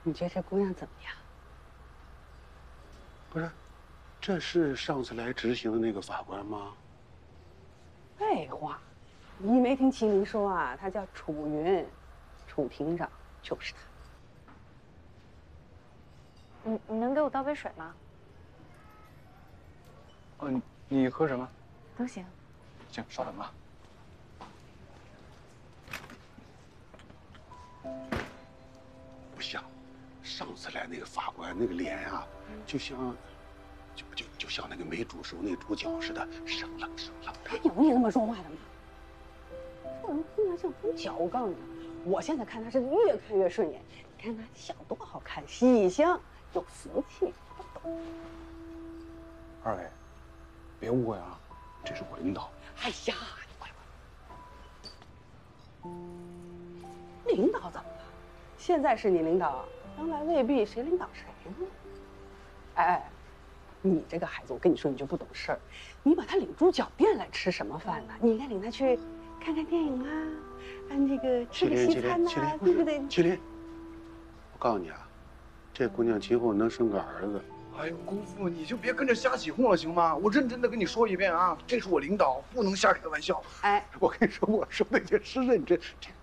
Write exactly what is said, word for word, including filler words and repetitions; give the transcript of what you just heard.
你觉得这姑娘怎么样？ 不是，这是上次来执行的那个法官吗？ 废话，你没听齐明说啊？他叫楚云，楚庭长就是他。 你你能给我倒杯水吗？ 嗯，你喝什么？ 都行。 行，稍等啊。 不像，上次来那个法官那个脸啊，就像，就就就像那个没煮熟那猪脚似的，生冷生冷的。 有你那么说话的吗？这人姑娘像猪脚，我告诉你，我现在看她是越看越顺眼。你看她笑多好看，喜相，有福气。 二位，别误会啊，这是我领导。 哎呀，你快快！领导怎么了？现在是你领导，将来未必谁领导谁呢？哎哎，你这个孩子，我跟你说，你就不懂事儿。你把他领猪脚店来吃什么饭呢？你应该领他去看看电影啊，按这个吃个西餐呐、啊，对不对？ 麒麟，我告诉你啊，这姑娘今后能生个儿子。 哎呦，姑父，你就别跟着瞎起哄了，行吗？我认真的跟你说一遍啊，这是我领导，不能瞎开玩笑。 哎， 我跟你说，我说的也是认真。这